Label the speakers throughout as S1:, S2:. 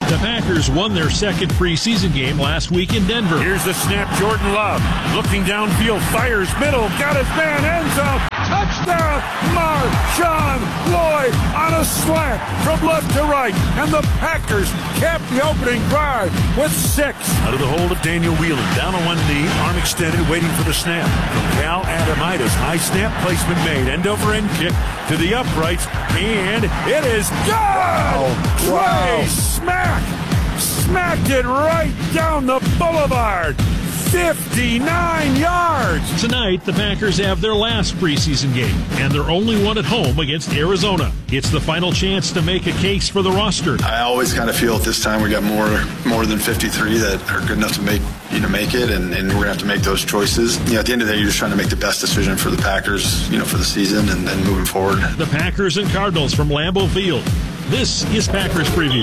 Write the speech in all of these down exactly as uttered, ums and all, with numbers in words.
S1: The Packers won their second preseason game last week in Denver.
S2: Here's the snap. Jordan Love looking downfield, fires middle, got his man, end zone. Touchdown, Marshawn Lloyd on a slant from left to right. And the Packers capped the opening drive with six. Out of the hold of Daniel Whelan, down on one knee, arm extended, waiting for the snap. From Cal Adamitis, high snap placement made, end over end kick to the uprights, and it is good!
S3: Wow.
S2: Trey
S3: Wow.
S2: Smack smacked it right down the boulevard. fifty-nine yards.
S1: Tonight, the Packers have their last preseason game, and their only one at home against Arizona. It's the final chance to make a case for the roster.
S4: I always kind of feel at this time we got more more than fifty-three that are good enough to make you know make it, and, and we're gonna have to make those choices. You know, at the end of the day, you're just trying to make the best decision for the Packers, you know, for the season and then moving forward.
S1: The Packers and Cardinals from Lambeau Field. This is Packers Preview.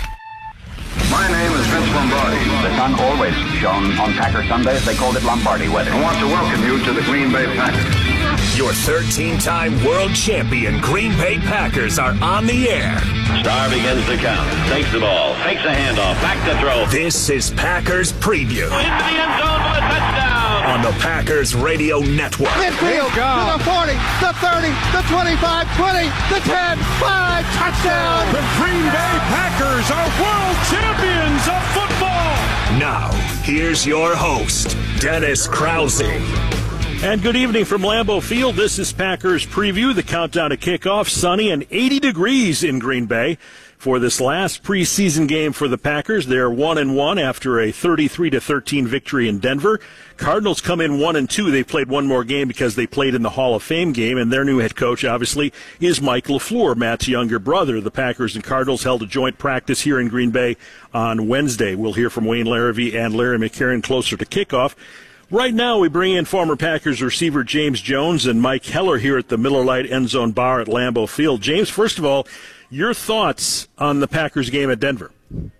S5: My name is Vince Lombardi.
S6: The sun always shone on Packer Sundays. They called it Lombardi weather.
S5: I want to welcome you to the Green Bay Packers.
S7: Your thirteen-time world champion Green Bay Packers are on the air.
S8: Star begins to count. Takes the ball. Fakes a handoff. Back to throw.
S7: This is Packers Preview.
S8: Into the end zone for the touchdown.
S7: On the Packers Radio Network.
S3: Midfield to the forty, the thirty, the twenty-five, twenty, the ten, five, touchdown.
S2: The Green Bay Packers are world champions of football.
S7: Now, here's your host, Dennis Krause.
S1: And good evening from Lambeau Field. This is Packers Preview, the countdown to kickoff. Sunny and eighty degrees in Green Bay for this last preseason game for the Packers. They're one and one after a thirty-three to thirteen victory in Denver. Cardinals come in one and two. They played one more game because they played in the Hall of Fame game, and their new head coach, obviously, is Mike LaFleur, Matt's younger brother. The Packers and Cardinals held a joint practice here in Green Bay on Wednesday. We'll hear from Wayne Larrivee and Larry McCarron closer to kickoff. Right now, we bring in former Packers receiver James Jones and Mike Heller here at the Miller Lite End Zone Bar at Lambeau Field. James, first of all, your thoughts on the Packers game at Denver?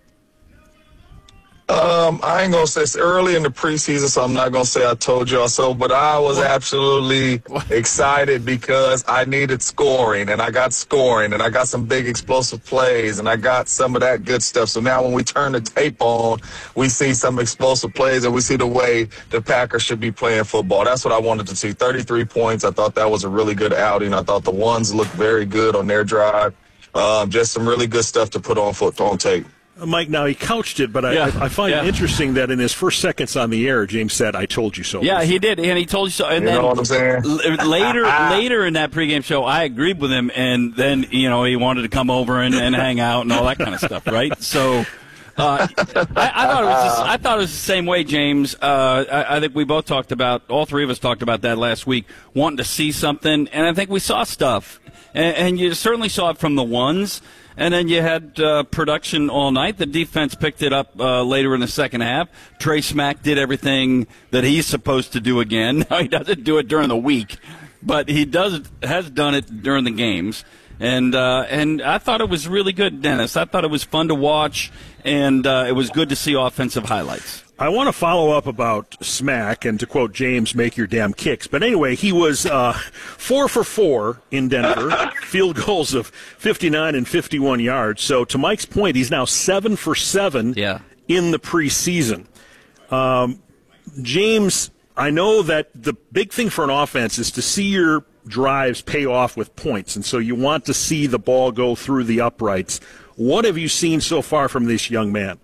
S3: Um, I ain't gonna say it's early in the preseason, so I'm not gonna say I told y'all so, but I was absolutely excited because I needed scoring, and I got scoring, and I got some big explosive plays, and I got some of that good stuff. So now when we turn the tape on, we see some explosive plays, and we see the way the Packers should be playing football. That's what I wanted to see. thirty-three points. I thought that was a really good outing. I thought the ones looked very good on their drive. Um, just some really good stuff to put on foot on tape.
S1: Mike, now he couched it, but I,
S9: yeah,
S1: I, I find
S9: yeah.
S1: it interesting that in his first seconds on the air, James said, "I told you so."
S9: Yeah, he did, and he told you so. And
S3: you
S9: then
S3: know what I'm saying?
S9: L- later, later in that pregame show, I agreed with him, and then you know he wanted to come over and, and hang out and all that kind of stuff, right? So. Uh, I, I thought it was. Just, I thought it was the same way, James. Uh, I, I think we both talked about. All three of us talked about that last week, wanting to see something, and I think we saw stuff, and, and you certainly saw it from the ones. And then you had uh, production all night. The defense picked it up uh, later in the second half. Trey Smack did everything that he's supposed to do again. Now, he doesn't do it during the week, but he does has done it during the games. And uh, and I thought it was really good, Dennis. I thought it was fun to watch, and uh, it was good to see offensive highlights.
S1: I want to follow up about Smack, and to quote James, make your damn kicks. But anyway, he was uh, four for four in Denver, field goals of fifty-nine and fifty-one yards. So to Mike's point, he's now seven for seven
S9: yeah.
S1: in the preseason. Um, James, I know that the big thing for an offense is to see your drives pay off with points, and so you want to see the ball go through the uprights. What have you seen so far from this young man?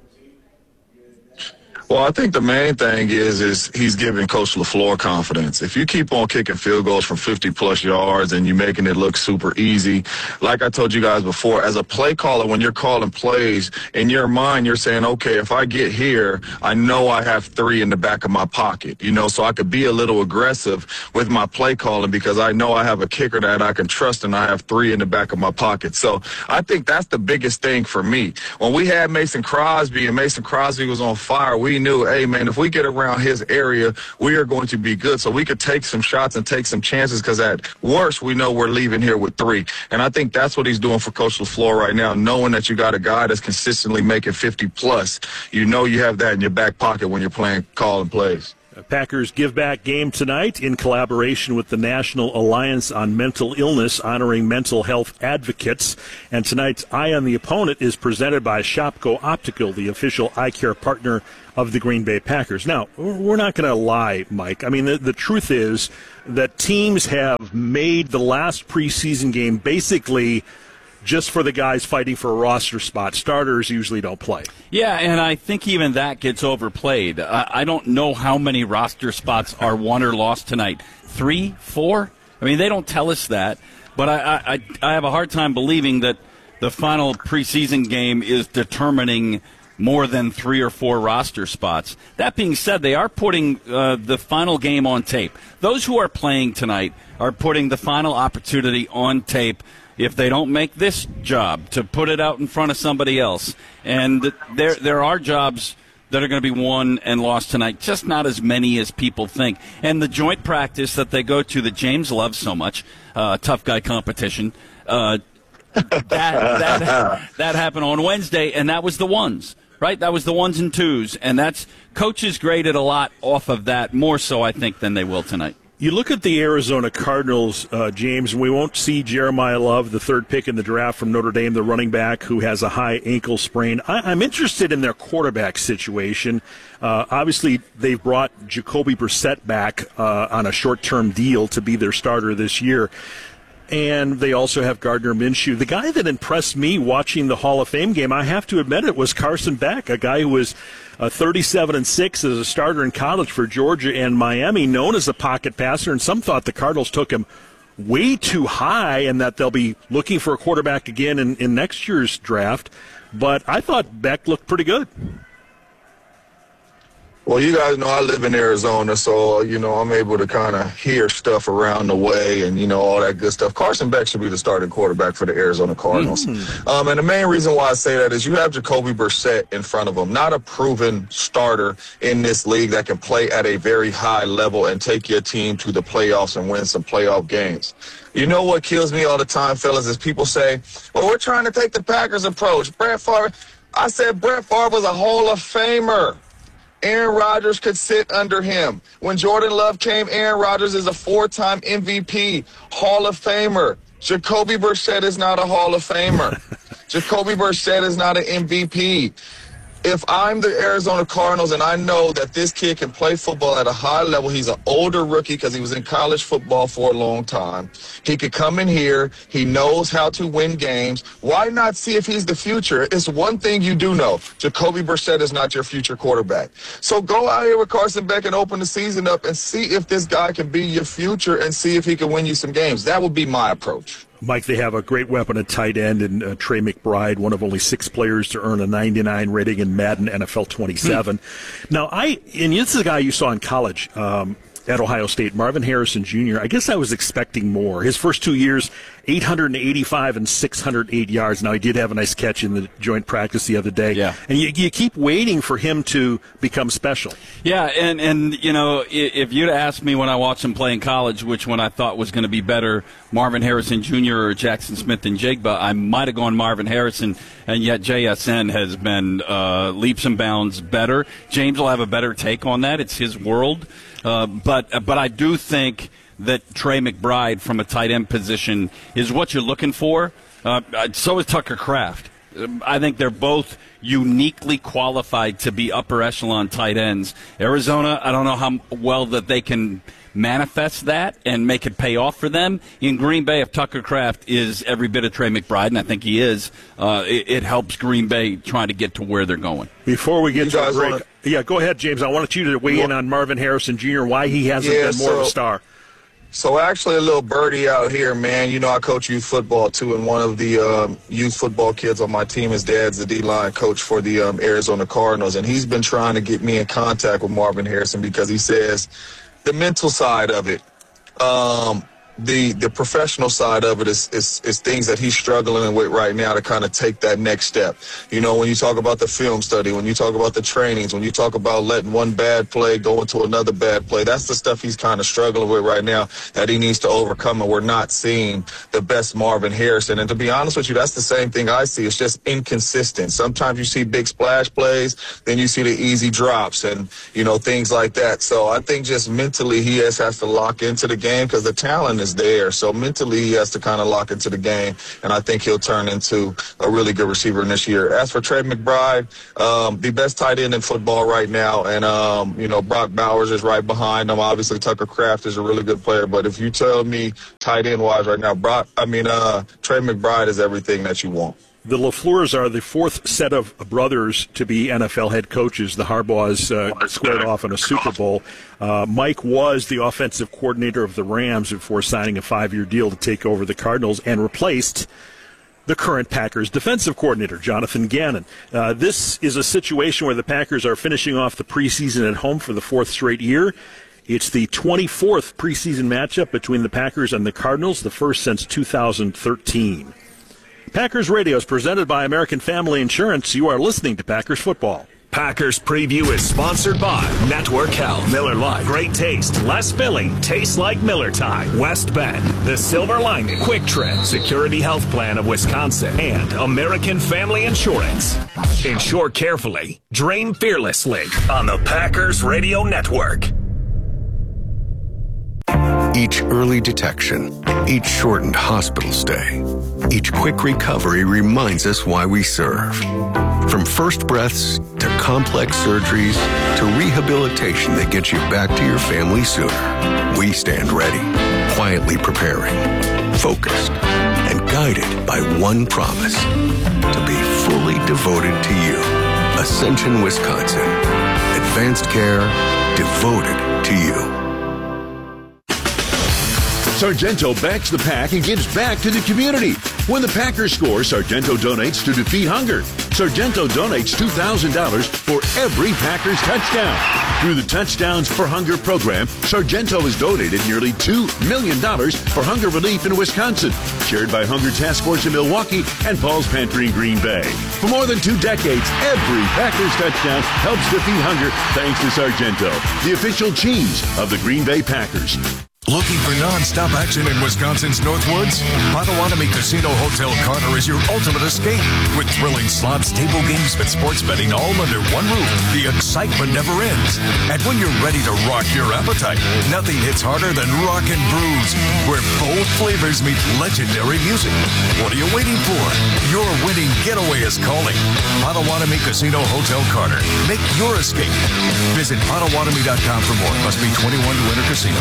S3: Well, I think the main thing is is he's giving Coach LaFleur confidence. If you keep on kicking field goals from fifty-plus yards and you're making it look super easy, like I told you guys before, as a play caller, when you're calling plays, in your mind you're saying, okay, if I get here, I know I have three in the back of my pocket, you know, so I could be a little aggressive with my play calling because I know I have a kicker that I can trust and I have three in the back of my pocket. So I think that's the biggest thing for me. When we had Mason Crosby and Mason Crosby was on fire, we knew, hey, man, if we get around his area, we are going to be good. So we could take some shots and take some chances because at worst, we know we're leaving here with three. And I think that's what he's doing for Coach LaFleur right now, knowing that you got a guy that's consistently making fifty plus. You know you have that in your back pocket when you're playing calling plays.
S1: Packers Give Back game tonight in collaboration with the National Alliance on Mental Illness, honoring mental health advocates. And tonight's Eye on the Opponent is presented by Shopko Optical, the official eye care partner of the Green Bay Packers. Now, we're not going to lie, Mike. I mean, the, the truth is that teams have made the last preseason game basically just for the guys fighting for a roster spot. Starters usually don't play.
S9: Yeah, and I think even that gets overplayed. I, I don't know how many roster spots are won or lost tonight. Three? Four? I mean, they don't tell us that. But I, I, I have a hard time believing that the final preseason game is determining more than three or four roster spots. That being said, they are putting uh, the final game on tape. Those who are playing tonight are putting the final opportunity on tape if they don't make this job, to put it out in front of somebody else. And there there are jobs that are going to be won and lost tonight, just not as many as people think. And the joint practice that they go to that James loves so much, uh, tough guy competition, uh, that, that, that happened on Wednesday, and that was the ones, right? That was the ones and twos. And that's coaches graded a lot off of that, more so, I think, than they will tonight.
S1: You look at the Arizona Cardinals, uh, James, and we won't see Jeremiah Love, the third pick in the draft from Notre Dame, the running back who has a high ankle sprain. I, I'm interested in their quarterback situation. Uh, obviously, they've brought Jacoby Brissett back uh, on a short-term deal to be their starter this year. And they also have Gardner Minshew. The guy that impressed me watching the Hall of Fame game, I have to admit it, was Carson Beck, a guy who was uh, thirty-seven and six as a starter in college for Georgia and Miami, known as a pocket passer. And some thought the Cardinals took him way too high and that they'll be looking for a quarterback again in, in next year's draft. But I thought Beck looked pretty good.
S3: Well, you guys know I live in Arizona, so, you know, I'm able to kind of hear stuff around the way and, you know, all that good stuff. Carson Beck should be the starting quarterback for the Arizona Cardinals. Mm. Um, and the main reason why I say that is you have Jacoby Brissett in front of him, not a proven starter in this league that can play at a very high level and take your team to the playoffs and win some playoff games. You know what kills me all the time, fellas, is people say, well, we're trying to take the Packers approach. Brett Favre, I said Brett Favre was a Hall of Famer. Aaron Rodgers could sit under him. When Jordan Love came, Aaron Rodgers is a four-time M V P, Hall of Famer. Jacoby Brissett is not a Hall of Famer. Jacoby Brissett is not an M V P. If I'm the Arizona Cardinals and I know that this kid can play football at a high level, he's an older rookie because he was in college football for a long time. He could come in here. He knows how to win games. Why not see if he's the future? It's one thing you do know. Jacoby Brissett is not your future quarterback. So go out here with Carson Beck and open the season up and see if this guy can be your future and see if he can win you some games. That would be my approach.
S1: Mike, they have a great weapon at tight end in uh, Trey McBride, one of only six players to earn a ninety-nine rating in Madden N F L twenty-seven. Hmm. Now, I and this is a guy you saw in college um, at Ohio State, Marvin Harrison Junior I guess I was expecting more. His first two years, eight hundred eighty-five and six hundred eight yards. Now, he did have a nice catch in the joint practice the other day.
S9: Yeah.
S1: And you, you keep waiting for him to become special.
S9: Yeah, and, and you know, if you'd asked me when I watched him play in college which one I thought was going to be better, Marvin Harrison Junior or Jackson Smith and Jigba, I might have gone Marvin Harrison, and yet J S N has been uh, leaps and bounds better. James will have a better take on that. It's his world. Uh, but but I do think that Trey McBride from a tight end position is what you're looking for. Uh, so is Tucker Kraft. I think they're both uniquely qualified to be upper echelon tight ends. Arizona, I don't know how well that they can manifest that and make it pay off for them. In Green Bay, if Tucker Kraft is every bit of Trey McBride, and I think he is, uh, it, it helps Green Bay trying to get to where they're going.
S1: Before we get
S3: you
S1: to a break,
S3: wanna...
S1: yeah, go ahead, James. I wanted you to weigh in on Marvin Harrison Junior, why he hasn't
S3: yeah,
S1: been more
S3: so...
S1: of a star.
S3: So actually a little birdie out here, man. You know, I coach youth football, too, and one of the um, youth football kids on my team, his dad's the D-line coach for the um, Arizona Cardinals, and he's been trying to get me in contact with Marvin Harrison because he says the mental side of it. Um, the the professional side of it is, is is things that he's struggling with right now to kind of take that next step. You know, when you talk about the film study, when you talk about the trainings, when you talk about letting one bad play go into another bad play, that's the stuff he's kind of struggling with right now that he needs to overcome, and we're not seeing the best Marvin Harrison. And to be honest with you, that's the same thing I see. It's just inconsistent. Sometimes you see big splash plays, then you see the easy drops and, you know, things like that. So I think just mentally he has, has to lock into the game because the talent is there. So mentally he has to kind of lock into the game, and I think he'll turn into a really good receiver in this year. As for Trey McBride, um, the best tight end in football right now, and, um, you know, Brock Bowers is right behind him. Obviously, Tucker Kraft is a really good player, but if you tell me tight end-wise right now, Brock, I mean, uh, Trey McBride is everything that you want.
S1: The LaFleurs are the fourth set of brothers to be N F L head coaches. The Harbaughs uh, squared off in a Super Bowl. Uh, Mike was the offensive coordinator of the Rams before signing a five-year deal to take over the Cardinals and replaced the current Packers defensive coordinator, Jonathan Gannon. Uh, this is a situation where the Packers are finishing off the preseason at home for the fourth straight year. It's the twenty-fourth preseason matchup between the Packers and the Cardinals, the first since two thousand thirteen. Packers Radio is presented by American Family Insurance. You are listening to Packers Football.
S7: Packers Preview is sponsored by Network Health, Miller Lite, great taste, less filling, tastes like Miller Time, West Bend, The Silver Lining, Quick Trip, Security Health Plan of Wisconsin, and American Family Insurance. Insure carefully, drain fearlessly on the Packers Radio Network.
S10: Each early detection, each shortened hospital stay, each quick recovery reminds us why we serve. From first breaths to complex surgeries to rehabilitation that gets you back to your family sooner, we stand ready, quietly preparing, focused, and guided by one promise: to be fully devoted to you. Ascension, Wisconsin. Advanced care devoted to you.
S11: Sargento backs the Pack and gives back to the community. When the Packers score, Sargento donates to defeat hunger. Sargento donates two thousand dollars for every Packers touchdown. Through the Touchdowns for Hunger program, Sargento has donated nearly two million dollars for hunger relief in Wisconsin, shared by Hunger Task Force in Milwaukee and Paul's Pantry in Green Bay. For more than two decades, every Packers touchdown helps defeat hunger thanks to Sargento, the official cheese of the Green Bay Packers.
S12: Looking for non-stop action in Wisconsin's Northwoods? Potawatomi Casino Hotel Carter is your ultimate escape. With thrilling slots, table games, and sports betting all under one roof, the excitement never ends. And when you're ready to rock your appetite, nothing hits harder than Rock and Brews, where bold flavors meet legendary music. What are you waiting for? Your winning getaway is calling. Potawatomi Casino Hotel Carter. Make your escape. Visit Potawatomi dot com for more. Must be twenty-one to enter casino.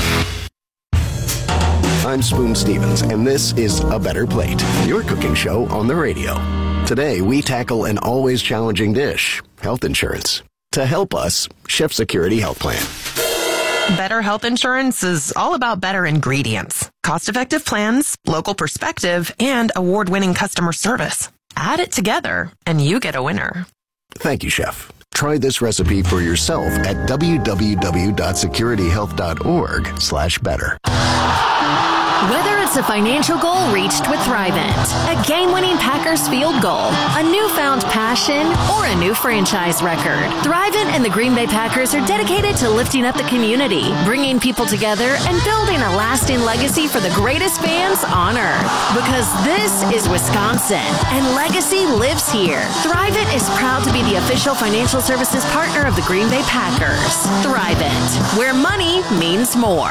S13: I'm Spoon Stevens, and this is A Better Plate, your cooking show on the radio. Today, we tackle an always challenging dish, health insurance. To help us, Chef Security Health Plan.
S14: Better health insurance is all about better ingredients, cost-effective plans, local perspective, and award-winning customer service. Add it together, and you get a winner.
S13: Thank you, Chef. Try this recipe for yourself at w w w dot security health dot org slash better.
S15: Whether it's a financial goal reached with Thrivent, a game-winning Packers field goal, a newfound passion, or a new franchise record, Thrivent and the Green Bay Packers are dedicated to lifting up the community, bringing people together, and building a lasting legacy for the greatest fans on earth. Because this is Wisconsin, and legacy lives here. Thrivent is proud to be the official financial services partner of the Green Bay Packers. Thrivent, where money means more.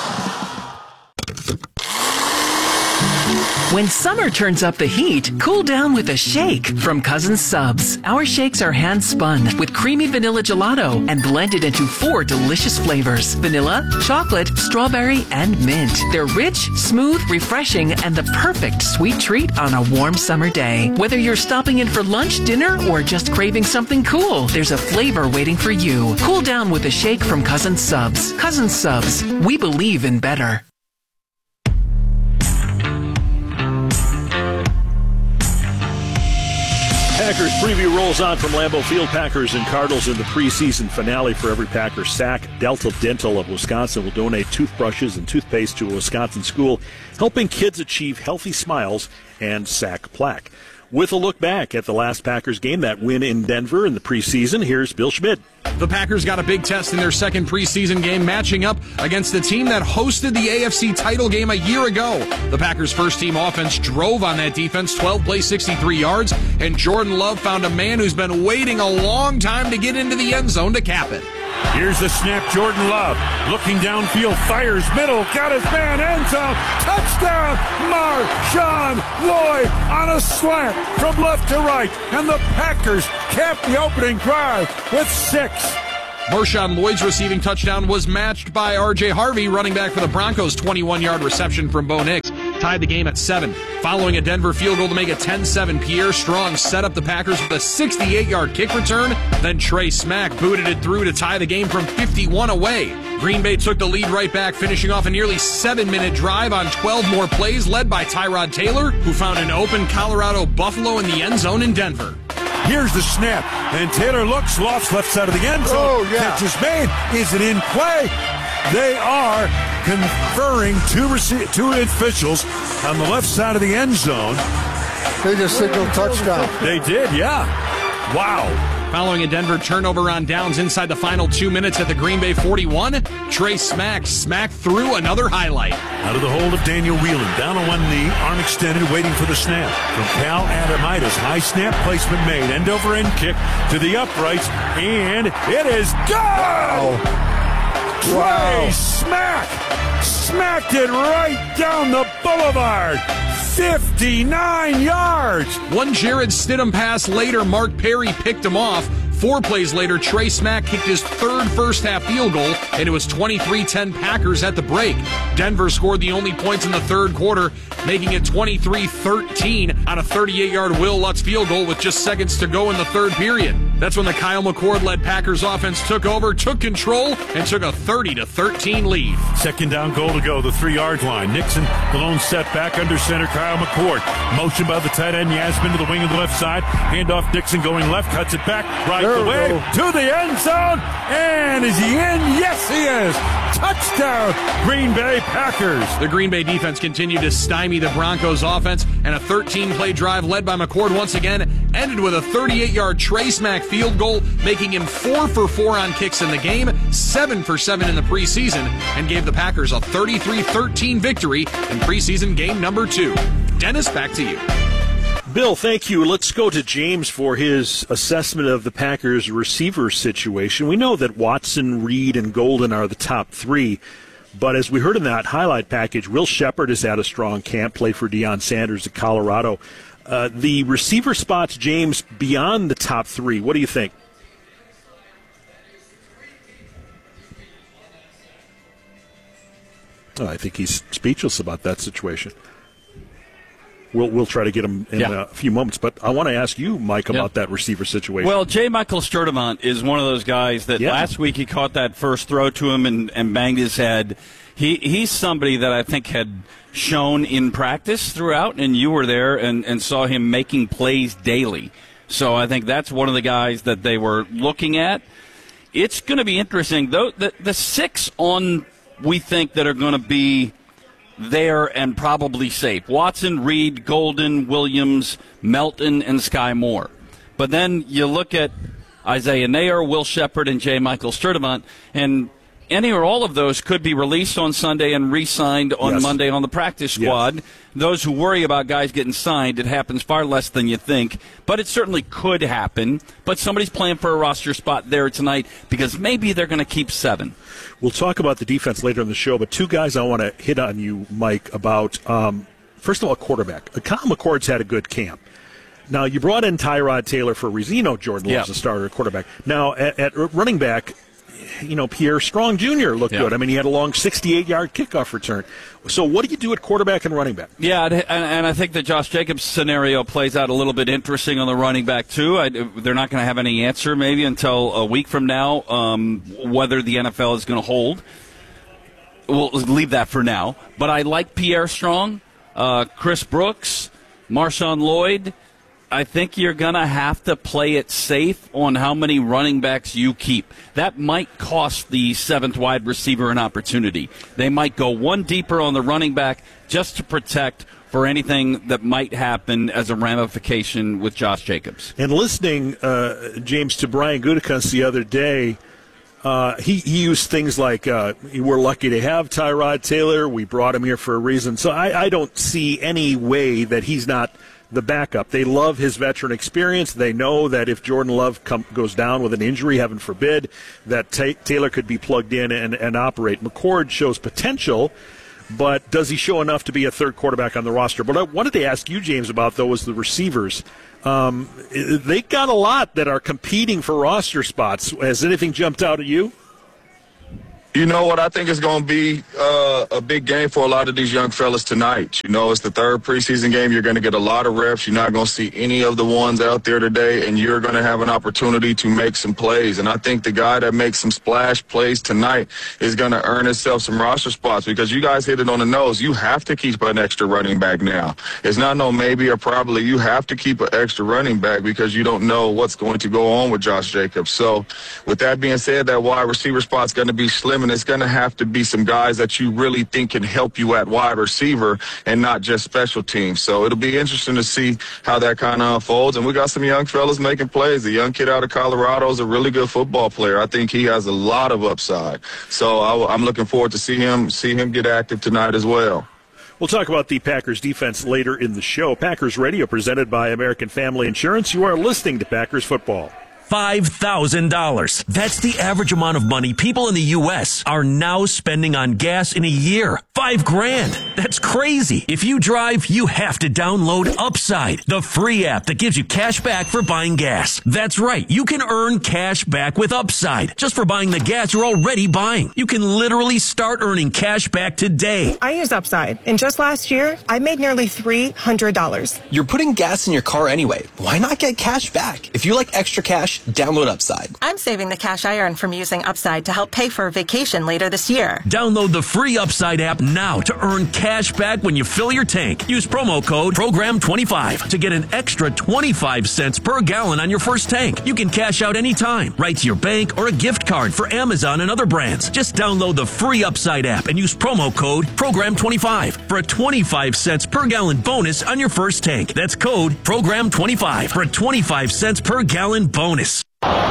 S16: When summer turns up the heat, cool down with a shake from Cousins Subs. Our shakes are hand-spun with creamy vanilla gelato and blended into four delicious flavors: vanilla, chocolate, strawberry, and mint. They're rich, smooth, refreshing, and the perfect sweet treat on a warm summer day. Whether you're stopping in for lunch, dinner, or just craving something cool, there's a flavor waiting for you. Cool down with a shake from Cousins Subs. Cousins Subs. We believe in better.
S1: Packers preview rolls on from Lambeau Field. Packers and Cardinals in the preseason finale. For every Packer sack, Delta Dental of Wisconsin will donate toothbrushes and toothpaste to a Wisconsin school, helping kids achieve healthy smiles and sack plaque. With a look back at the last Packers game, that win in Denver in the preseason, here's Bill Schmidt.
S17: The Packers got a big test in their second preseason game, matching up against the team that hosted the A F C title game a year ago. The Packers' first-team offense drove on that defense, twelve plays, sixty-three yards, and Jordan Love found a man who's been waiting a long time to get into the end zone to cap it.
S2: Here's the snap, Jordan Love looking downfield, fires middle, got his man, end zone, touchdown, Marshawn Lloyd on a slant from left to right, and the Packers cap the opening drive with six.
S17: Marshawn Lloyd's receiving touchdown was matched by R J Harvey, running back for the Broncos' twenty-one-yard reception from Bo Nix. Tied the game at seven. Following a Denver field goal to make it ten seven, Pierre Strong set up the Packers with a sixty-eight-yard kick return. Then Trey Smack booted it through to tie the game from fifty-one away. Green Bay took the lead right back, finishing off a nearly seven-minute drive on twelve more plays, led by Tyrod Taylor, who found an open Colorado Buffalo in the end zone in Denver.
S2: Here's the snap, and Taylor looks, lofts left side of the end zone.
S18: Oh, yeah.
S2: Catch is made. Is it in play? They are conferring two, rece- two officials on the left side of the end zone.
S18: They just signaled touchdown.
S2: They did, yeah. Wow.
S17: Following a Denver turnover on downs inside the final two minutes at the Green Bay forty-one, Trey Smack smacked through another highlight.
S2: Out of the hold of Daniel Whelan, down on one knee, arm extended, waiting for the snap. From Cal Adamitis, high snap placement made, end over end kick to the uprights, and it is good! Trey
S18: Wow.
S2: Smack smacked it right down the boulevard. fifty-nine yards.
S17: One Jared Stidham pass later, Mark Perry picked him off. Four plays later, Trey Smack kicked his third first-half field goal, and it was twenty-three ten Packers at the break. Denver scored the only points in the third quarter, making it twenty-three thirteen on a thirty-eight-yard Will Lutz field goal with just seconds to go in the third period. That's when the Kyle McCord-led Packers offense took over, took control, and took a thirty to thirteen lead.
S2: Second down goal to go, the three-yard line. Nixon, the lone setback under center, Kyle McCord. Motion by the tight end, Yasmin to the wing of the left side. Handoff, Dixon going left, cuts it back, right
S18: There we
S2: away
S18: go.
S2: to the end zone. And is he in? Yes, he is. Touchdown, Green Bay Packers.
S17: The Green Bay defense continued to stymie the Broncos offense, and a thirteen-play drive led by McCord once again ended with a thirty-eight-yard Trey Smack field goal, making him four for four on kicks in the game, seven for seven in the preseason, and gave the Packers a thirty-three thirteen victory in preseason game number two. Dennis, back to you.
S1: Bill, thank you. Let's go to James for his assessment of the Packers' receiver situation. We know that Watson, Reed, and Golden are the top three, but as we heard in that highlight package, Will Shepard has had a strong camp, played for Deion Sanders at Colorado. Uh, the receiver spots, James, beyond the top three, what do you think? Oh, I think he's speechless about that situation. We'll we'll try to get him in
S9: Yeah.
S1: a few moments, but I want to ask you, Mike, about
S9: Yeah.
S1: that receiver situation.
S9: Well, J. Michael Sturdivant is one of those guys that
S1: Yeah.
S9: last week he caught that first throw to him and, and banged his head. He He's somebody that I think had shown in practice throughout, and you were there and, and saw him making plays daily. So I think that's one of the guys that they were looking at. It's going to be interesting. Though the, the six on we think that are going to be there and probably safe. Watson, Reed, Golden, Williams, Melton, and Sky Moore. But then you look at Isaiah Nair, Will Shepard, and J. Michael Sturdivant, and any or all of those could be released on Sunday and re-signed on
S1: Yes.
S9: Monday on the practice squad. Yes. Those who worry about guys getting signed, it happens far less than you think, but it certainly could happen. But somebody's playing for a roster spot there tonight because maybe they're going to keep seven.
S1: We'll talk about the defense later in the show, but two guys I want to hit on you, Mike, about, um, first of all, quarterback. Kyle McCord's had a good camp. Now, you brought in Tyrod Taylor for a reason. You know Jordan Love's
S9: Yeah.
S1: a starter at quarterback. Now, at, at running back, you know, Pierre Strong Junior looked
S9: Yeah.
S1: good. I mean, he had a long sixty-eight-yard kickoff return. So what do you do at quarterback and running back?
S9: Yeah, and, and I think the Josh Jacobs scenario plays out a little bit interesting on the running back, too. I, they're not going to have any answer maybe until a week from now um, whether the N F L is going to hold. We'll leave that for now. But I like Pierre Strong, uh, Chris Brooks, Marshawn Lloyd. I think you're going to have to play it safe on how many running backs you keep. That might cost the seventh wide receiver an opportunity. They might go one deeper on the running back just to protect for anything that might happen as a ramification with Josh Jacobs.
S1: And listening, uh, James, to Brian Gutekunst the other day, uh, he, he used things like, uh, we're lucky to have Tyrod Taylor. We brought him here for a reason. So I, I don't see any way that he's not the backup. They love his veteran experience. They know that if Jordan Love come, goes down with an injury, heaven forbid, that ta- Taylor could be plugged in and, and operate. McCord shows potential, but does he show enough to be a third quarterback on the roster? But I wanted to ask you, James, about, though, was the receivers. Um, they got a lot that are competing for roster spots. Has anything jumped out at you?
S3: You know what? I think it's going to be uh, a big game for a lot of these young fellas tonight. You know, it's the third preseason game. You're going to get a lot of reps. You're not going to see any of the ones out there today, and you're going to have an opportunity to make some plays. And I think the guy that makes some splash plays tonight is going to earn himself some roster spots, because you guys hit it on the nose. You have to keep an extra running back now. It's not no maybe or probably. You have to keep an extra running back because you don't know what's going to go on with Josh Jacobs. So with that being said, that wide receiver spot's going to be slim, and it's going to have to be some guys that you really think can help you at wide receiver and not just special teams. So it'll be interesting to see how that kind of unfolds. And we got some young fellas making plays. The young kid out of Colorado is a really good football player. I think he has a lot of upside. So I, I'm looking forward to see him see him get active tonight as well.
S1: We'll talk about the Packers defense later in the show. Packers Radio presented by American Family Insurance. You are listening to Packers Football.
S19: five thousand dollars. That's the average amount of money people in the U S are now spending on gas in a year. Five grand. That's crazy. If you drive, you have to download Upside, the free app that gives you cash back for buying gas. That's right. You can earn cash back with Upside just for buying the gas you're already buying. You can literally start earning cash back today.
S20: I use Upside, and just last year, I made nearly three hundred dollars.
S21: You're putting gas in your car anyway. Why not get cash back? If you like extra cash, download Upside.
S22: I'm saving the cash I earn from using Upside to help pay for a vacation later this year.
S19: Download the free Upside app now to earn cash back when you fill your tank. Use promo code program twenty-five to get an extra twenty-five cents per gallon on your first tank. You can cash out anytime, right to your bank or a gift card for Amazon and other brands. Just download the free Upside app and use promo code program twenty-five for a twenty-five cents per gallon bonus on your first tank. That's code program twenty-five for a twenty-five cents per gallon bonus.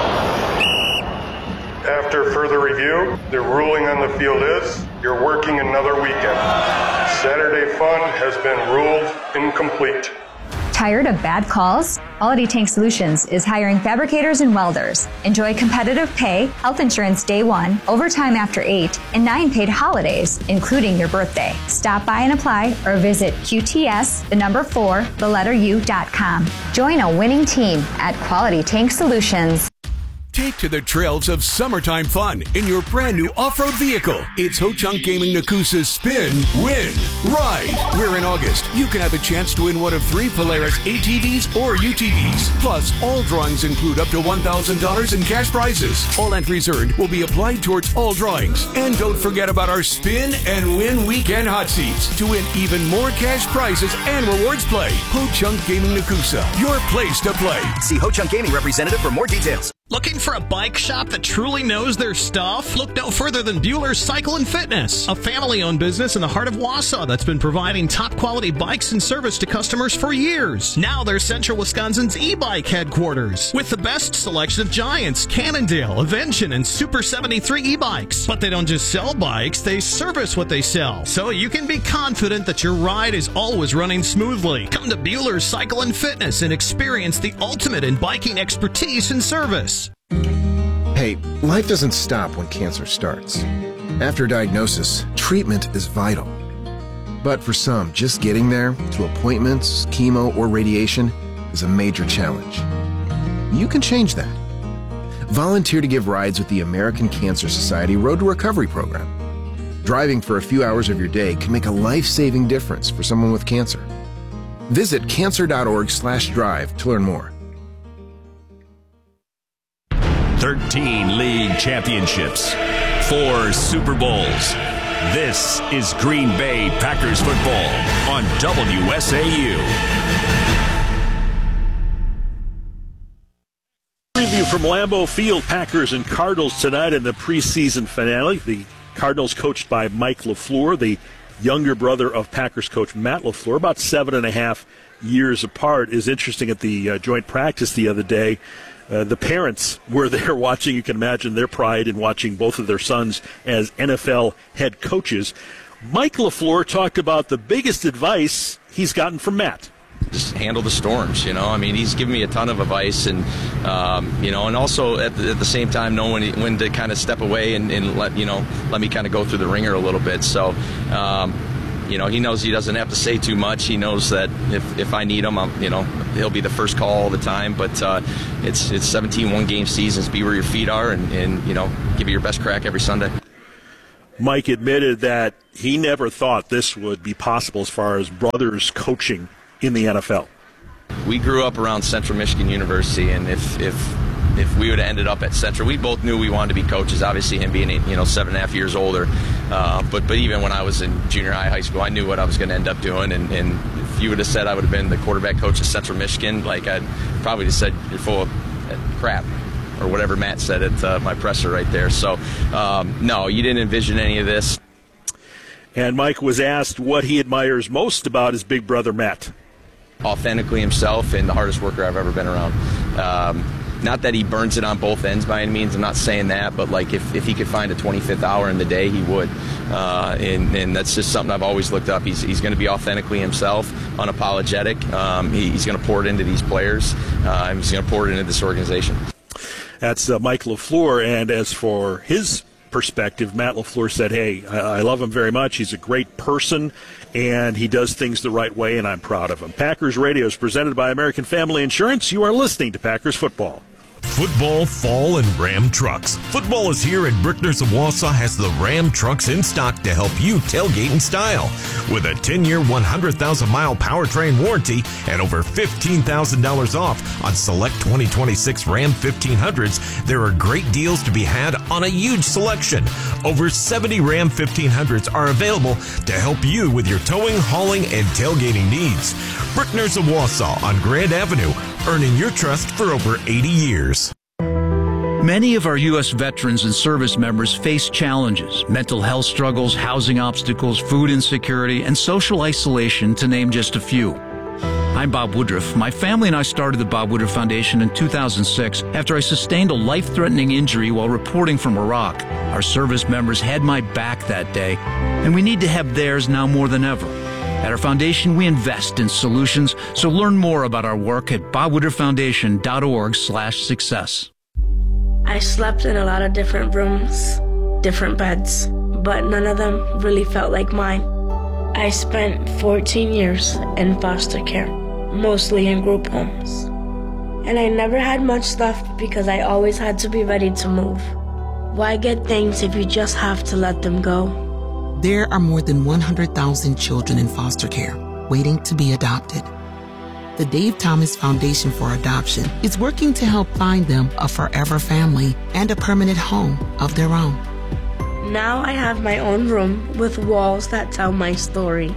S23: After further review, the ruling on the field is you're working another weekend. Saturday fun has been ruled incomplete.
S24: Tired of bad calls? Quality Tank Solutions is hiring fabricators and welders. Enjoy competitive pay, health insurance day one, overtime after eight, and nine paid holidays, including your birthday. Stop by and apply or visit Q T S, the number four, the letter U dot com. Join a winning team at Quality Tank Solutions.
S25: Take to the trails of summertime fun in your brand new off-road vehicle. It's Ho-Chunk Gaming Nakusa's Spin, Win, Ride, where in August you can have a chance to win one of three Polaris A T Vs or U T Vs. Plus, all drawings include up to one thousand dollars in cash prizes. All entries earned will be applied towards all drawings. And don't forget about our Spin and Win Weekend Hot Seats to win even more cash prizes and rewards play. Ho-Chunk Gaming Nakusa, your place to play.
S26: See Ho-Chunk Gaming representative for more details.
S27: Looking for a bike shop that truly knows their stuff? Look no further than Bueller's Cycle and Fitness, a family-owned business in the heart of Wausau that's been providing top-quality bikes and service to customers for years. Now they're Central Wisconsin's e-bike headquarters, with the best selection of Giants, Cannondale, Avention, and Super seventy-three e-bikes. But they don't just sell bikes, they service what they sell, so you can be confident that your ride is always running smoothly. Come to Bueller's Cycle and Fitness and experience the ultimate in biking expertise and service.
S28: Hey, life doesn't stop when cancer starts. After diagnosis, treatment is vital. But for some, just getting there, to appointments, chemo, or radiation, is a major challenge. You can change that. Volunteer to give rides with the American Cancer Society Road to Recovery program. Driving for a few hours of your day can make a life-saving difference for someone with cancer. Visit cancer.org slash drive to learn more.
S7: thirteen league championships, four Super Bowls. This is Green Bay Packers football on W S A U.
S1: from Lambeau Field, Packers and Cardinals tonight in the preseason finale. The Cardinals coached by Mike LaFleur, the younger brother of Packers coach Matt LaFleur, about seven and a half years apart. Is interesting at the uh, joint practice the other day. Uh, the parents were there watching. You can imagine their pride in watching both of their sons as N F L head coaches. Mike LaFleur talked about the biggest advice he's gotten from Matt.
S4: Just handle the storms, you know. I mean, he's given me a ton of advice, and um, you know, and also at the, at the same time, know when he, when to kind of step away and, and let you know let me kind of go through the ringer a little bit. So, um, you know, he knows he doesn't have to say too much. He knows that if, if I need him, I'm, you know, he'll be the first call all the time. But uh, it's it's seventeen one-game seasons. Be where your feet are, and, and you know, give it your best crack every Sunday.
S1: Mike admitted that he never thought this would be possible as far as brothers coaching in the N F L.
S4: We grew up around Central Michigan University, and if if if we would have ended up at Central, we both knew we wanted to be coaches. Obviously, him being you know seven and a half years older, uh, but but even when I was in junior high, high school, I knew what I was going to end up doing. And, and if you would have said I would have been the quarterback coach at Central Michigan, like I'd probably just said you're full of crap, or whatever Matt said at uh, my presser right there. So um, no, you didn't envision any of this.
S1: And Mike was asked what he admires most about his big brother Matt.
S4: Authentically himself and the hardest worker I've ever been around. Um, not that he burns it on both ends by any means. I'm not saying that, but like if, if he could find a twenty-fifth hour in the day, he would. Uh, and, and that's just something I've always looked up. He's he's going to be authentically himself, unapologetic. Um, he, he's going to pour it into these players. Uh, and he's going to pour it into this organization.
S1: That's uh, Mike LaFleur. And as for his perspective, Matt LaFleur said, hey, I, I love him very much. He's a great person, and he does things the right way, and I'm proud of him. Packers Radio is presented by American Family Insurance. You are listening to Packers Football.
S5: Football, fall, and Ram trucks. Football is here, and Brickner's of Wausau has the Ram trucks in stock to help you tailgate in style. With a ten-year, one hundred thousand mile powertrain warranty and over fifteen thousand dollars off on select twenty twenty-six Ram fifteen hundreds, there are great deals to be had on a huge selection. Over seventy Ram fifteen hundreds are available to help you with your towing, hauling, and tailgating needs. Brickner's of Wausau on Grand Avenue, earning your trust for over eighty years.
S6: Many of our U S veterans and service members face challenges, mental health struggles, housing obstacles, food insecurity, and social isolation, to name just a few. I'm Bob Woodruff. My family and I started the Bob Woodruff Foundation in two thousand six after I sustained a life-threatening injury while reporting from Iraq. Our service members had my back that day, and we need to have theirs now more than ever. At our foundation, we invest in solutions, so learn more about our work at bob woodruff foundation dot org slash success.
S8: I slept in a lot of different rooms, different beds, but none of them really felt like mine. I spent fourteen years in foster care, mostly in group homes. And I never had much left because I always had to be ready to move. Why get things if you just have to let them go?
S10: There are more than one hundred thousand children in foster care waiting to be adopted. The Dave Thomas Foundation for Adoption is working to help find them a forever family and a permanent home of their own.
S8: Now I have my own room with walls that tell my story.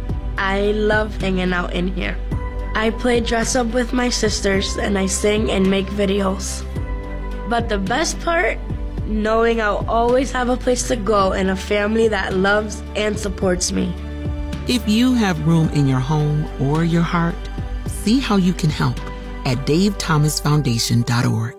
S8: I love hanging out in here. I play dress up with my sisters and I sing and make videos. But the best part? Knowing I'll always have a place to go and a family that loves and supports me.
S10: If you have room in your home or your heart, see how you can help at dave thomas foundation dot org.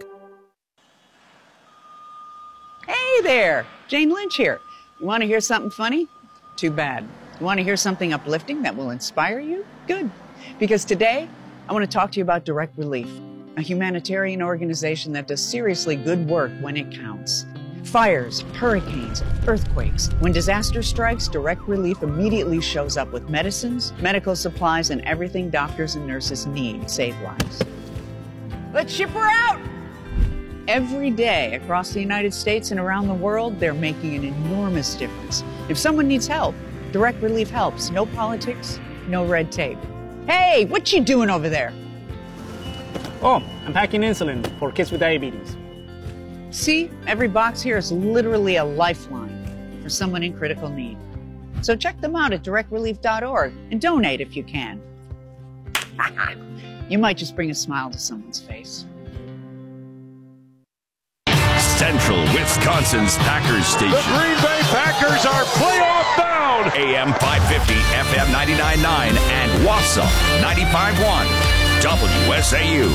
S11: Hey there, Jane Lynch here. You want to hear something funny? Too bad. You want to hear something uplifting that will inspire you? Good. Because today, I want to talk to you about Direct Relief, a humanitarian organization that does seriously good work when it counts. Fires, hurricanes, earthquakes. When disaster strikes, Direct Relief immediately shows up with medicines, medical supplies, and everything doctors and nurses need to save lives. Let's ship her out! Every day across the United States and around the world, they're making an enormous difference. If someone needs help, Direct Relief helps. No politics, no red tape. Hey, what you doing over there?
S12: Oh, I'm packing insulin for kids with diabetes.
S11: See, every box here is literally a lifeline for someone in critical need. So check them out at direct relief dot org and donate if you can. You might just bring a smile to someone's face.
S7: Central Wisconsin's Packers station.
S2: The Green Bay Packers are playoff bound.
S7: A M five fifty, F M ninety-nine point nine, and Wausau ninety-five point one. W S A U.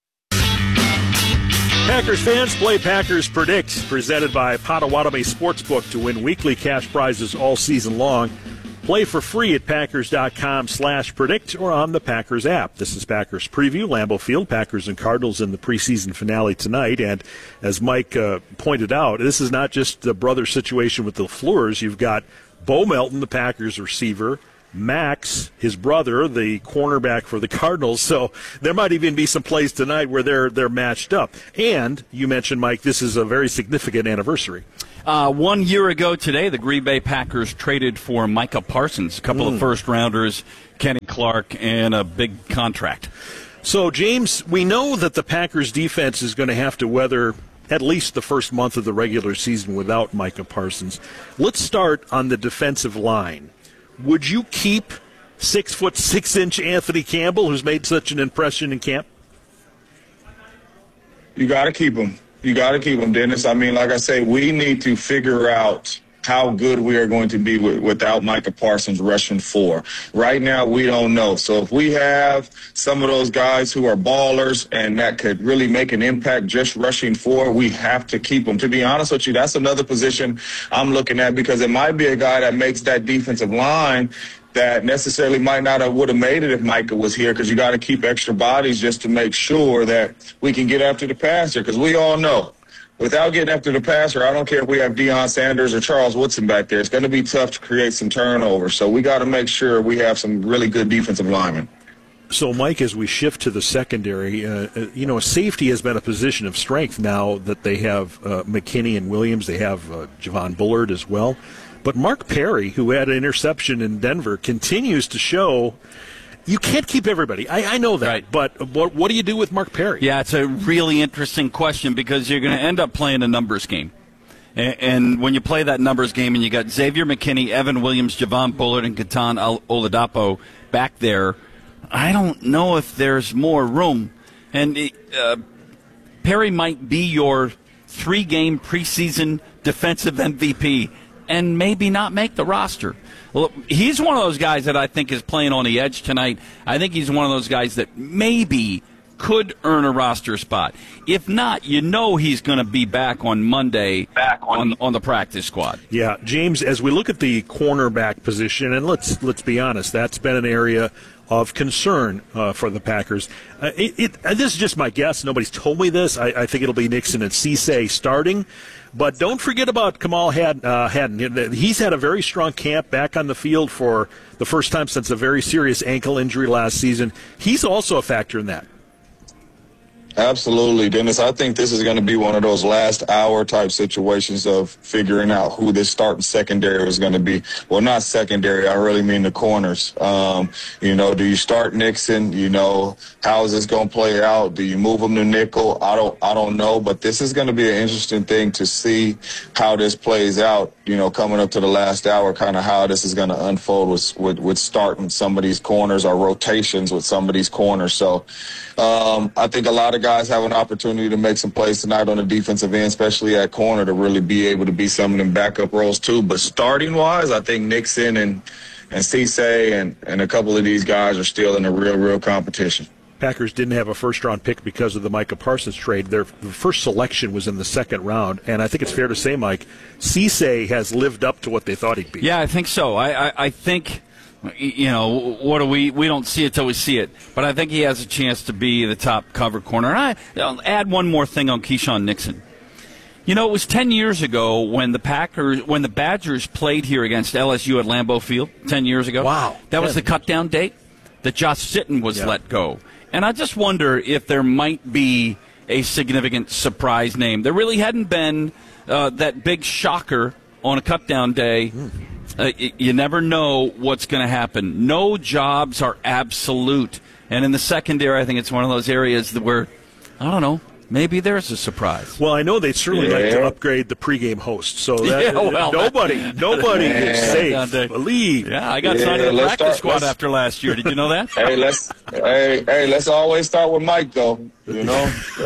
S1: Packers fans, play Packers Predict, presented by Potawatomi Sportsbook to win weekly cash prizes all season long. Play for free at Packers.com slash predict or on the Packers app. This is Packers Preview, Lambeau Field, Packers and Cardinals in the preseason finale tonight. And as Mike uh, pointed out, this is not just the brother situation with the LaFleurs. You've got Bo Melton, the Packers receiver, Max, his brother, the cornerback for the Cardinals. So there might even be some plays tonight where they're they're matched up. And you mentioned, Mike, this is a very significant anniversary.
S9: Uh, one year ago today, the Green Bay Packers traded for Micah Parsons, a couple mm. of first-rounders, Kenny Clark, and a big contract.
S1: So, James, we know that the Packers' defense is going to have to weather at least the first month of the regular season without Micah Parsons. Let's start on the defensive line. Would you keep six foot six inch Anthony Campbell, who's made such an impression in camp?
S3: You got to keep him. You got to keep him, Dennis. I mean, like I say, we need to figure out how good we are going to be with, without Micah Parsons rushing four. Right now, we don't know. So if we have some of those guys who are ballers and that could really make an impact just rushing four, we have to keep them. To be honest with you, that's another position I'm looking at because it might be a guy that makes that defensive line that necessarily might not have would have made it if Micah was here, because you got to keep extra bodies just to make sure that we can get after the passer, because we all know without getting after the passer, I don't care if we have Deion Sanders or Charles Woodson back there, it's going to be tough to create some turnovers. So we got to make sure we have some really good defensive linemen.
S1: So, Mike, as we shift to the secondary, uh, you know, safety has been a position of strength now that they have uh, McKinney and Williams. They have uh, Javon Bullard as well. But Mark Perry, who had an interception in Denver, continues to show you can't keep everybody. I, I know that, right. But what, what do you do with Mark Perry?
S9: Yeah, it's a really interesting question because you're going to end up playing a numbers game. And, and when you play that numbers game and you got Xavier McKinney, Evan Williams, Javon Bullard, and Katan Oladapo back there, I don't know if there's more room. And uh, Perry might be your three-game preseason defensive M V P and maybe not make the roster. Well, he's one of those guys that I think is playing on the edge tonight. I think he's one of those guys that maybe could earn a roster spot. If not, you know he's going to be back on Monday back on, on on the practice squad.
S1: Yeah, James, as we look at the cornerback position, and let's let's be honest, that's been an area of concern uh, for the Packers. Uh, it, it, this is just my guess. Nobody's told me this. I, I think it'll be Nixon and Cisse starting. But don't forget about Kamal Haddon. Uh, Haddon. He's had a very strong camp back on the field for the first time since a very serious ankle injury last season. He's also a factor in that.
S3: Absolutely, Dennis. I think this is going to be one of those last hour type situations of figuring out who this starting secondary is going to be. Well, not secondary. I really mean the corners. Um, you know, do you start Nixon? You know, how is this going to play out? Do you move him to nickel? I don't, I don't know. But this is going to be an interesting thing to see how this plays out. You know, coming up to the last hour, kind of how this is going to unfold with, with with starting some of these corners or rotations with some of these corners. So, um, I think a lot of guys guys have an opportunity to make some plays tonight on the defensive end, especially at corner, to really be able to be some of them backup roles too. But starting-wise, I think Nixon and, and Cisse and, and a couple of these guys are still in a real, real competition.
S1: Packers didn't have a first-round pick because of the Micah Parsons trade. Their first selection was in the second round, and I think it's fair to say, Mike, Cisse has lived up to what they thought he'd be.
S9: Yeah, I think so. I, I, I think... You know, what do we we don't see it till we see it. But I think he has a chance to be the top cover corner. And I, I'll add one more thing on Keyshawn Nixon. You know, it was ten years ago when the Packers, when the Badgers played here against L S U at Lambeau Field, ten years ago.
S1: Wow.
S9: That was the cut-down date that Josh Sitton was yeah. let go. And I just wonder if there might be a significant surprise name. There really hadn't been uh, that big shocker on a cut-down day. Mm. Uh, you never know what's going to happen. No jobs are absolute. And in the secondary, I think it's one of those areas where, I don't know, Maybe there's a surprise.
S1: Well, I know they'd certainly
S9: Yeah.
S1: like to upgrade the pregame host. So that,
S9: Yeah, well,
S1: nobody, nobody
S9: Yeah.
S1: is safe. Believe.
S9: Yeah, I got
S3: Yeah,
S9: signed to the
S3: let's
S9: practice
S3: start-
S9: squad
S3: let's-
S9: after last year. Did you know that?
S3: Hey, let's hey hey let's always start with Mike though. You know.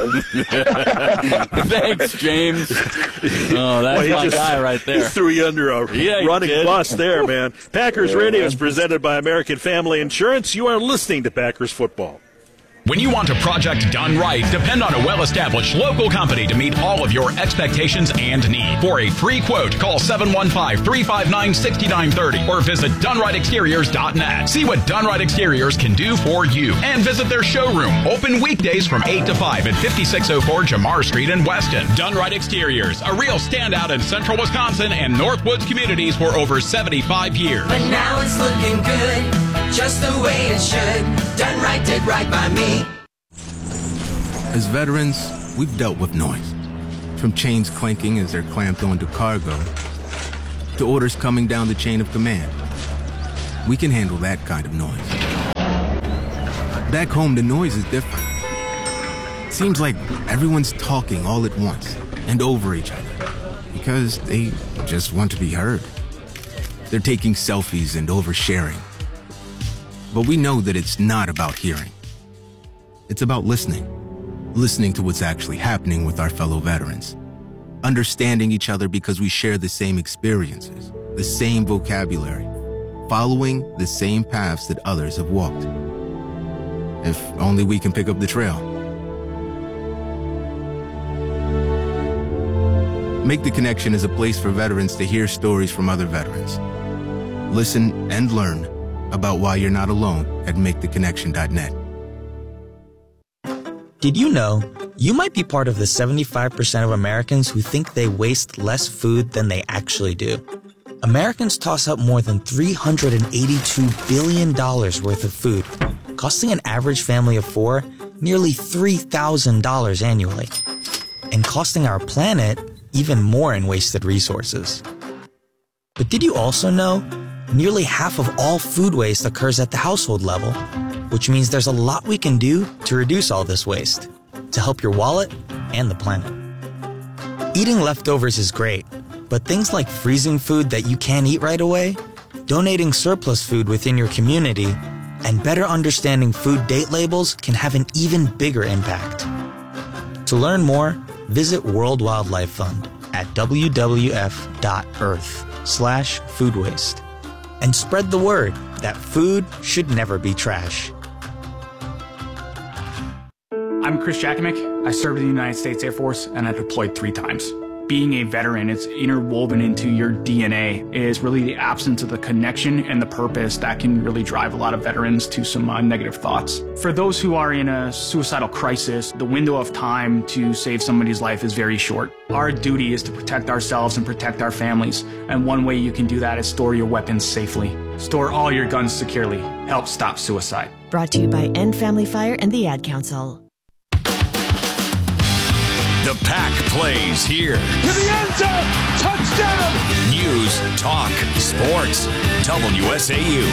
S9: Thanks, James. Oh, that's
S1: Well, he
S9: my
S1: just-
S9: guy right
S1: He
S9: there.
S1: threw you under a
S9: Yeah, he
S1: running
S9: did.
S1: bus there, man. Packers
S3: Yeah,
S1: Radio
S3: man.
S1: is presented by American Family Insurance. You are listening to Packers Football.
S13: When you want a project done right, depend on a well-established local company to meet all of your expectations and needs. For a free quote, call seven one five, three five nine, six nine three zero or visit done right exteriors dot net. See what Done Right Exteriors can do for you. And visit their showroom, open weekdays from eight to five at fifty-six oh four Jamar Street in Weston. Done Right Exteriors, a real standout in central Wisconsin and Northwoods communities for over seventy-five years.
S14: But now it's looking good, just the way it should. Done right, did right by me.
S15: As veterans, we've dealt with noise. From chains clanking as they're clamped onto cargo, to orders coming down the chain of command. We can handle that kind of noise. Back home, the noise is different. Seems like everyone's talking all at once and over each other because they just want to be heard. They're taking selfies and oversharing. But we know that it's not about hearing. It's about listening. Listening to what's actually happening with our fellow veterans. Understanding each other because we share the same experiences, the same vocabulary, following the same paths that others have walked. If only we can pick up the trail. Make the Connection is a place for veterans to hear stories from other veterans. Listen and learn about why you're not alone at make the connection dot net.
S16: Did you know you might be part of the seventy-five percent of Americans who think they waste less food than they actually do? Americans toss out more than three hundred eighty-two billion dollars worth of food, costing an average family of four nearly three thousand dollars annually, and costing our planet even more in wasted resources. But did you also know nearly half of all food waste occurs at the household level, which means there's a lot we can do to reduce all this waste, to help your wallet and the planet. Eating leftovers is great, but things like freezing food that you can't eat right away, donating surplus food within your community, and better understanding food date labels can have an even bigger impact. To learn more, visit World Wildlife Fund at w w f dot earth slash food waste and spread the word that food should never be trash.
S12: I'm Chris Jakimick. I served in the United States Air Force and I deployed three times. Being a veteran, it's interwoven into your D N A. It is really the absence of the connection and the purpose that can really drive a lot of veterans to some uh, negative thoughts. For those who are in a suicidal crisis, the window of time to save somebody's life is very short. Our duty is to protect ourselves and protect our families, and one way you can do that is store your weapons safely. Store all your guns securely. Help stop suicide.
S17: Brought to you by End Family Fire and the Ad Council.
S7: The Pack plays here.
S2: To the end zone. Touchdown.
S7: News, talk, sports. W S A U.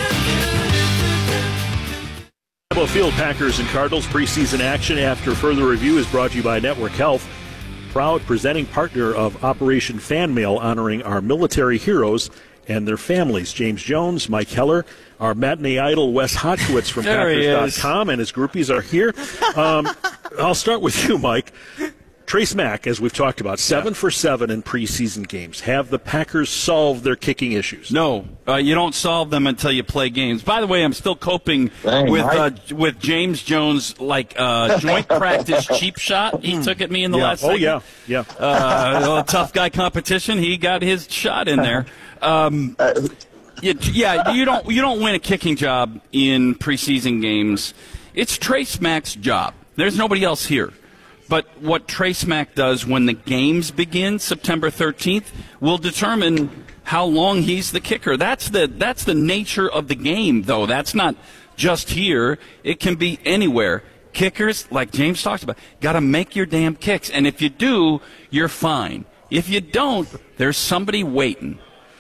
S1: Lambeau Field Packers and Cardinals preseason action after further review is brought to you by Network Health, proud presenting partner of Operation Fan Mail, honoring our military heroes and their families. James Jones, Mike Heller, our matinee idol Wes Hodkiewicz from Packers dot com, and his groupies are here. Um, I'll start with you, Mike. Trace Mack, as we've talked about, seven yeah. for seven in preseason games. Have the Packers solved their kicking issues?
S9: No, uh, you don't solve them until you play games. By the way, I'm still coping Dang, with uh, with James Jones' like uh, joint practice cheap shot he took at me in the
S1: yeah.
S9: last.
S1: Oh
S9: segment.
S1: yeah, yeah.
S9: Uh, tough guy competition. He got his shot in there. Um, you, yeah, you don't you don't win a kicking job in preseason games. It's Trace Mack's job. There's nobody else here. But what Trace Mack does when the games begin, September thirteenth, will determine how long he's the kicker. That's the that's the nature of the game, though. That's not just here. It can be anywhere. Kickers, like James talked about, got to make your damn kicks. And if you do, you're fine. If you don't, there's somebody waiting.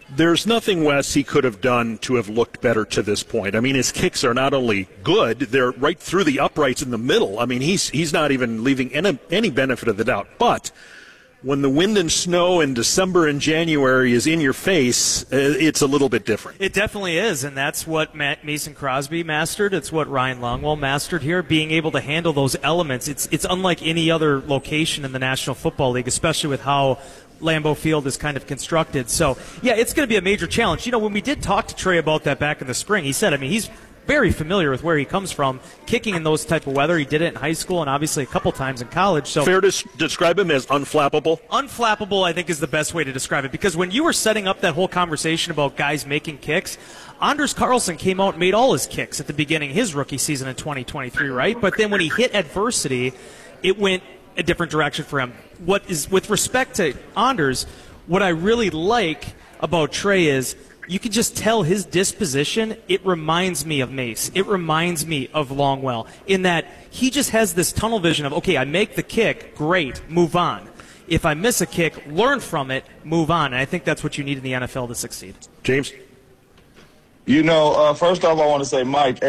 S1: There's nothing, Wes, he could have done to have looked better to this point. I mean, his kicks are not only good, they're right through the uprights in the middle. I mean, he's he's not even leaving any, any benefit of the doubt. But when the wind and snow in December and January is in your face, it's a little bit different.
S18: It definitely is, and that's what Matt Mason Crosby mastered. It's what Ryan Longwell mastered here, being able to handle those elements. It's it's unlike any other location in the National Football League, especially with how Lambeau Field is kind of constructed. So, yeah, it's going to be a major challenge. You know, when we did talk to Trey about that back in the spring, he said, I mean, he's very familiar with where he comes from, kicking in those type of weather. He did it in high school and obviously a couple times in college. So
S1: fair to describe him as unflappable?
S18: Unflappable, I think, is the best way to describe it, because when you were setting up that whole conversation about guys making kicks, Anders Carlson came out and made all his kicks at the beginning of his rookie season in twenty twenty-three, right? But then when he hit adversity, it went a different direction for him. What is, with respect to Anders, what I really like about Trey is you can just tell his disposition. It reminds me of Mace. It reminds me of Longwell in that he just has this tunnel vision of, okay, I make the kick, great, move on. If I miss a kick, learn from it, move on. And I think that's what you need in the N F L to succeed.
S1: James?
S3: You know, uh, first off, I want to say, Mike,